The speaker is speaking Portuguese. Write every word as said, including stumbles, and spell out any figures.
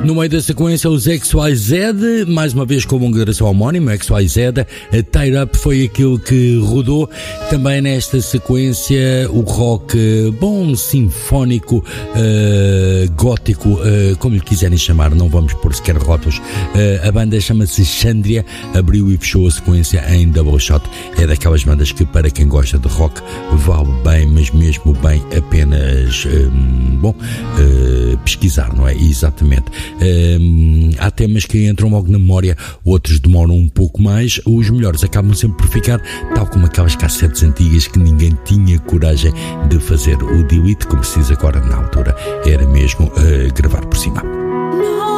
No meio da sequência, os X Y Z, mais uma vez com uma gravação homónima, X Y Z, a Tied Up foi aquilo que rodou. Também nesta sequência, o rock bom, sinfónico, uh, gótico, uh, como lhe quiserem chamar, não vamos pôr sequer rótulos. Uh, a banda chama-se Xandria, abriu e fechou a sequência em Double Shot. É daquelas bandas que, para quem gosta de rock, vale bem, mas mesmo bem, apenas, um, bom, uh, pesquisar, não é? Exatamente. Um, há temas que entram logo na memória, outros demoram um pouco mais. Os melhores acabam sempre por ficar, tal como aquelas cassetes antigas que ninguém tinha coragem de fazer o delete, como se diz agora na altura, era mesmo uh, gravar por cima.